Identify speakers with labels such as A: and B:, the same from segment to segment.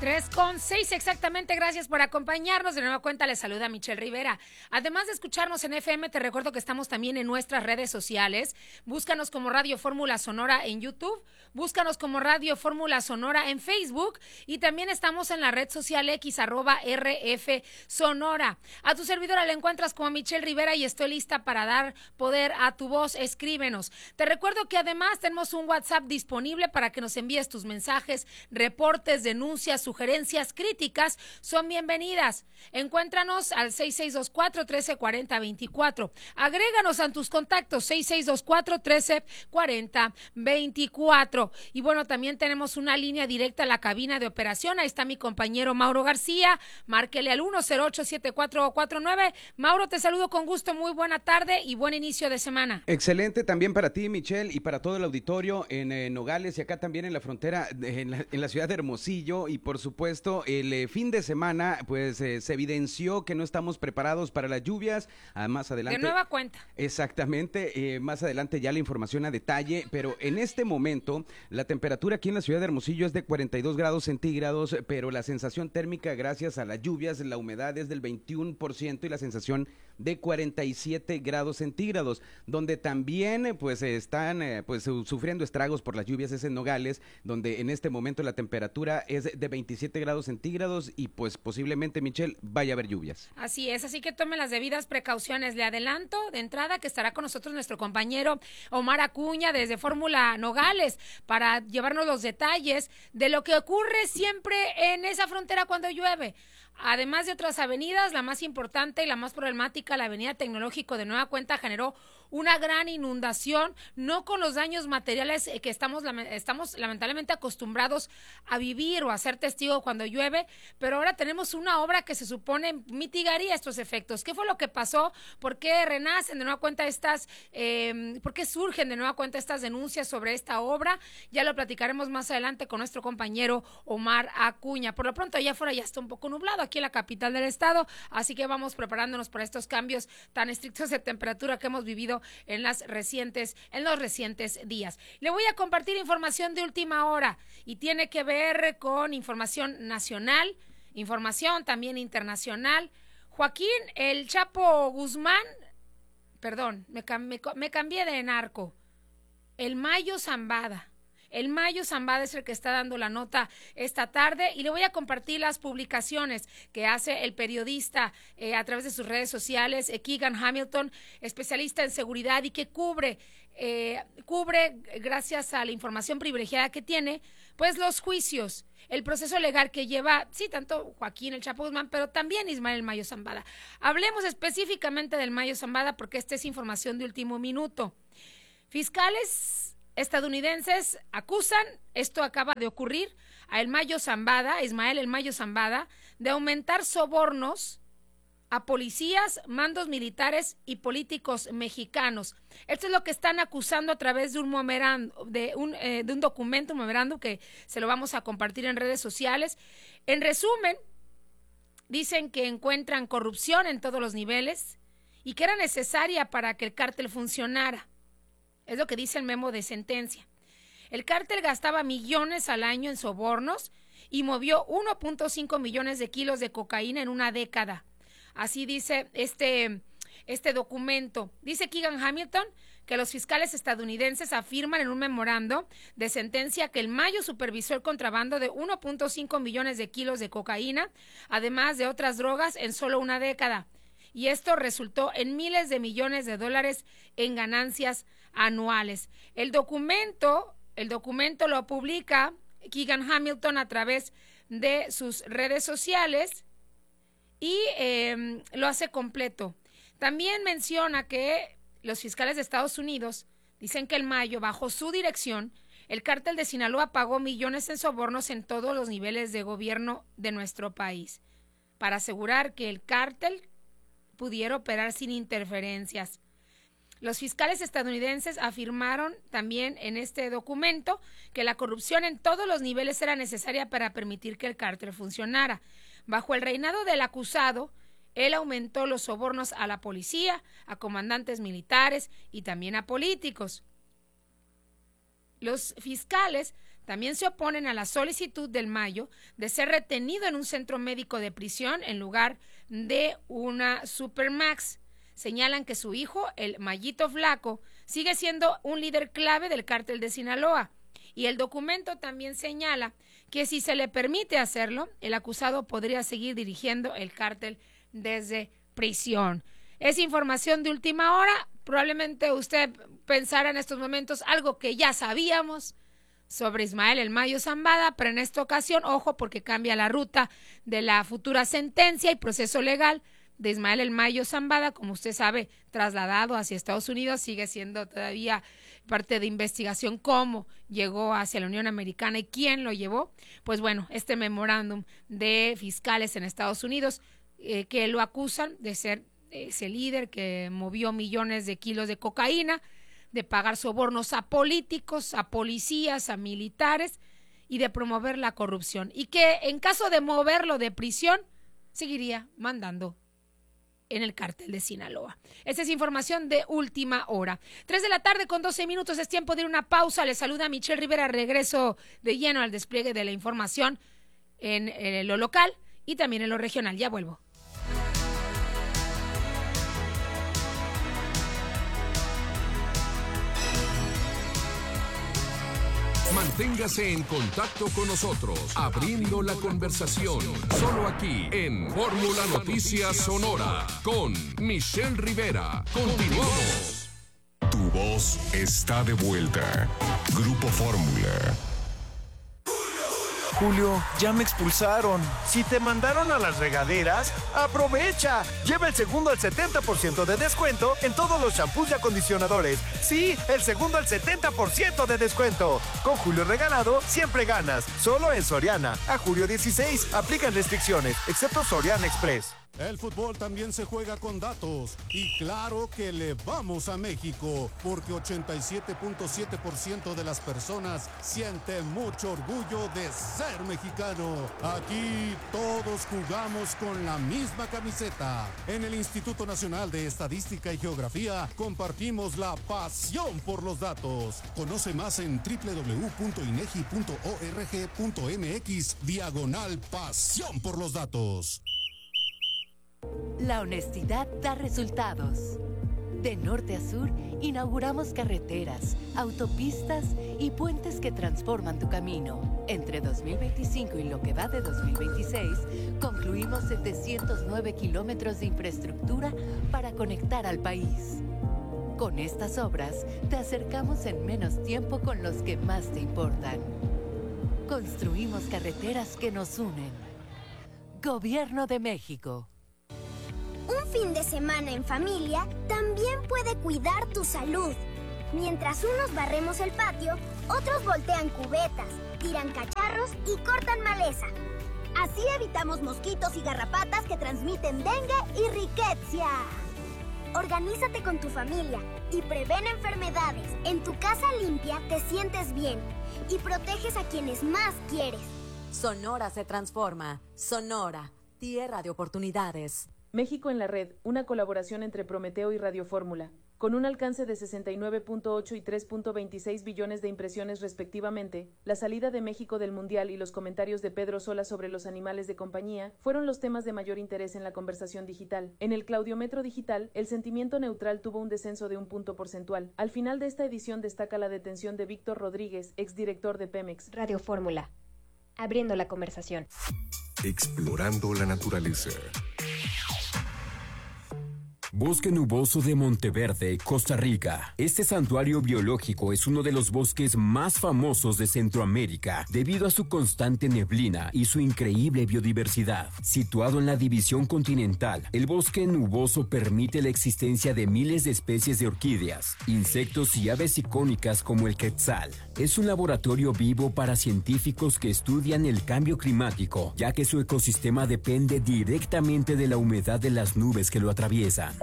A: 3:06 exactamente, gracias por acompañarnos. De nueva cuenta les saluda Michelle Rivera. Además de escucharnos en FM, te recuerdo que estamos también en nuestras redes sociales. Búscanos como Radio Fórmula Sonora en YouTube, búscanos como Radio Fórmula Sonora en Facebook y también estamos en la red social X, @RF Sonora. A tu servidora la encuentras como Michelle Rivera y estoy lista para dar poder a tu voz. Escríbenos. Te recuerdo que además tenemos un WhatsApp disponible para que nos envíes tus mensajes, reportes, denuncias, sugerencias, críticas, son bienvenidas. Encuéntranos al 6624-1340-24. Agréganos a tus contactos 6624-1340-24. Y bueno, también tenemos una línea directa a la cabina de operación. Ahí está mi compañero Mauro García. Márquele al 108-7449. Mauro, te saludo con gusto. Muy buena tarde y buen inicio de semana.
B: Excelente también para ti, Michelle, y para todo el auditorio en Nogales y acá también en la frontera, en la ciudad de Hermosillo. Y por supuesto, el fin de semana, pues se evidenció que no estamos preparados para las lluvias. Más adelante.
A: De nueva cuenta.
B: Exactamente, más adelante ya la información a detalle, pero en este momento la temperatura aquí en la ciudad de Hermosillo es de 42 grados centígrados, pero la sensación térmica gracias a las lluvias, la humedad es del 21% y la sensación de 47 grados centígrados, donde también pues están sufriendo estragos por las lluvias es en Nogales, donde en este momento la temperatura es de 27 grados centígrados y pues posiblemente, Michelle, vaya a haber lluvias.
A: Así es, así que tome las debidas precauciones. Le adelanto de entrada que estará con nosotros nuestro compañero Omar Acuña desde Fórmula Nogales para llevarnos los detalles de lo que ocurre siempre en esa frontera cuando llueve. Además de otras avenidas, la más importante y la más problemática, la avenida Tecnológico, de nueva cuenta generó una gran inundación, no con los daños materiales que estamos lamentablemente acostumbrados a vivir o a ser testigo cuando llueve, pero ahora tenemos una obra que se supone mitigaría estos efectos. ¿Qué fue lo que pasó? ¿Por qué renacen de nueva cuenta por qué surgen de nueva cuenta estas denuncias sobre esta obra? Ya lo platicaremos más adelante con nuestro compañero Omar Acuña. Por lo pronto allá afuera ya está un poco nublado aquí en la capital del estado, así que vamos preparándonos para estos cambios tan estrictos de temperatura que hemos vivido en los recientes días. Le voy a compartir información de última hora y tiene que ver con información nacional, información también internacional. Joaquín El Chapo Guzmán, perdón, me cambié de narco. El Mayo Zambada es el que está dando la nota esta tarde y le voy a compartir las publicaciones que hace el periodista a través de sus redes sociales, Keegan Hamilton, especialista en seguridad y que cubre gracias a la información privilegiada que tiene, pues los juicios, el proceso legal que lleva, sí, tanto Joaquín El Chapo Guzmán, pero también Ismael El Mayo Zambada. Hablemos específicamente del Mayo Zambada porque esta es información de último minuto. Fiscales estadounidenses acusan, esto acaba de ocurrir, a Ismael El Mayo Zambada, de aumentar sobornos a policías, mandos militares y políticos mexicanos. Esto es lo que están acusando a través de un documento, un memorándum que se lo vamos a compartir en redes sociales. En resumen, dicen que encuentran corrupción en todos los niveles y que era necesaria para que el cártel funcionara. Es lo que dice el memo de sentencia. El cártel gastaba millones al año en sobornos y movió 1.5 millones de kilos de cocaína en una década. Así dice este documento. Dice Keegan Hamilton que los fiscales estadounidenses afirman en un memorando de sentencia que el Mayo supervisó el contrabando de 1.5 millones de kilos de cocaína, además de otras drogas, en solo una década. Y esto resultó en miles de millones de dólares en ganancias anuales. El documento lo publica Keegan Hamilton a través de sus redes sociales y lo hace completo. También menciona que los fiscales de Estados Unidos dicen que el Mayo, bajo su dirección, el cártel de Sinaloa pagó millones en sobornos en todos los niveles de gobierno de nuestro país para asegurar que el cártel pudiera operar sin interferencias. Los fiscales estadounidenses afirmaron también en este documento que la corrupción en todos los niveles era necesaria para permitir que el cártel funcionara. Bajo el reinado del acusado, él aumentó los sobornos a la policía, a comandantes militares y también a políticos. Los fiscales también se oponen a la solicitud del Mayo de ser retenido en un centro médico de prisión en lugar de una Supermax. Señalan que su hijo, el Mayito Flaco, sigue siendo un líder clave del cártel de Sinaloa. Y el documento también señala que si se le permite hacerlo, el acusado podría seguir dirigiendo el cártel desde prisión. Es información de última hora. Probablemente usted pensara en estos momentos algo que ya sabíamos sobre Ismael El Mayo Zambada, pero en esta ocasión, ojo, porque cambia la ruta de la futura sentencia y proceso legal de Ismael El Mayo Zambada, como usted sabe, trasladado hacia Estados Unidos, sigue siendo todavía parte de investigación cómo llegó hacia la Unión Americana y quién lo llevó. Pues bueno, este memorándum de fiscales en Estados Unidos que lo acusan de ser ese líder que movió millones de kilos de cocaína, de pagar sobornos a políticos, a policías, a militares y de promover la corrupción. Y que en caso de moverlo de prisión, seguiría mandando en el cártel de Sinaloa. Esta es información de última hora. 3:12 p.m, es tiempo de ir a una pausa. Les saluda Michelle Rivera. Regreso de lleno al despliegue de la información en lo local y también en lo regional. Ya vuelvo.
C: Manténgase en contacto con nosotros, abriendo la conversación, solo aquí en Fórmula Noticias Sonora, con Michelle Rivera. Continuamos.
D: Tu voz está de vuelta. Grupo Fórmula.
E: Julio, ya me expulsaron. Si te mandaron a las regaderas, aprovecha. Lleva el segundo al 70% de descuento en todos los champús y acondicionadores. Sí, el segundo al 70% de descuento. Con Julio Regalado, siempre ganas. Solo en Soriana. A julio 16, aplican restricciones, excepto Soriana Express.
F: El fútbol también se juega con datos y claro que le vamos a México porque 87.7% de las personas sienten mucho orgullo de ser mexicano. Aquí todos jugamos con la misma camiseta. En el Instituto Nacional de Estadística y Geografía compartimos la pasión por los datos. Conoce más en www.inegi.org.mx/pasión por los datos.
G: La honestidad da resultados. De norte a sur, inauguramos carreteras, autopistas y puentes que transforman tu camino. Entre 2025 y lo que va de 2026, concluimos 709 kilómetros de infraestructura para conectar al país. Con estas obras, te acercamos en menos tiempo con los que más te importan. Construimos carreteras que nos unen. Gobierno de México.
H: Un fin de semana en familia también puede cuidar tu salud. Mientras unos barremos el patio, otros voltean cubetas, tiran cacharros y cortan maleza. Así evitamos mosquitos y garrapatas que transmiten dengue y riqueza. Organízate con tu familia y prevén enfermedades. En tu casa limpia te sientes bien y proteges a quienes más quieres.
I: Sonora se transforma. Sonora, tierra de oportunidades.
J: México en la red, una colaboración entre Prometeo y Radio Fórmula, con un alcance de 69.8 y 3.26 billones de impresiones respectivamente. La salida de México del Mundial y los comentarios de Pedro Sola sobre los animales de compañía fueron los temas de mayor interés en la conversación digital. En el Claudiometro digital, el sentimiento neutral tuvo un descenso de 1 punto porcentual. Al final de esta edición destaca la detención de Víctor Rodríguez, exdirector de Pemex.
K: Radio Fórmula, abriendo la conversación.
D: Explorando la naturaleza.
L: Bosque Nuboso de Monteverde, Costa Rica. Este santuario biológico es uno de los bosques más famosos de Centroamérica debido a su constante neblina y su increíble biodiversidad. Situado en la división continental, el bosque nuboso permite la existencia de miles de especies de orquídeas, insectos y aves icónicas como el quetzal. Es un laboratorio vivo para científicos que estudian el cambio climático, ya que su ecosistema depende directamente de la humedad de las nubes que lo atraviesan.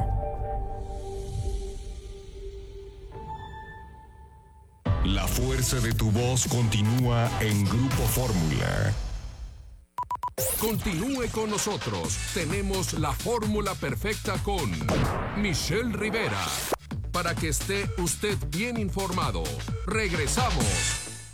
D: La fuerza de tu voz continúa en Grupo Fórmula.
C: Continúe con nosotros. Tenemos la fórmula perfecta con Michelle Rivera. Para que esté usted bien informado. Regresamos.